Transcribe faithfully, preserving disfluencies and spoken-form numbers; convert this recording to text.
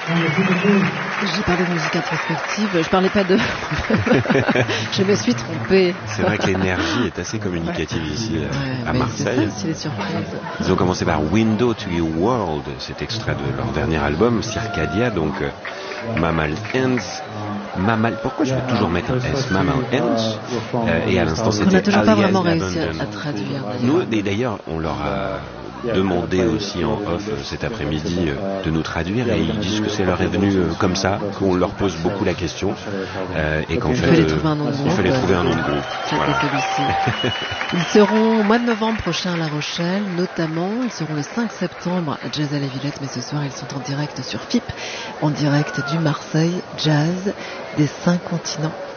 J'ai parlé de musique introspective, je parlais pas de... je me suis trompée. C'est vrai que l'énergie est assez communicative ouais. ici ouais, à Marseille. C'est ça, c'est les surprises. Ils ont commencé par Window to Your World, cet extrait de leur dernier album, Circadia, donc euh, Mammal Hands. Mammal, pourquoi je veux toujours mettre un S, Mammal Hands euh, et à l'instant c'était... On n'a toujours pas vraiment Alias réussi Abandon. à traduire. Nous, et d'ailleurs, on leur a demandé aussi en off cet après-midi euh, de nous traduire et ils disent que ça leur est venu euh, comme ça, qu'on leur pose beaucoup la question euh, et qu'en il fait fallait euh, trouver un nom de il fallait trouver un nom de groupe. Voilà. Ils seront au mois de novembre prochain à La Rochelle, notamment. Ils seront le cinq septembre à Jazz à la Villette, mais ce soir ils sont en direct sur F I P, en direct du Marseille Jazz des cinq continents.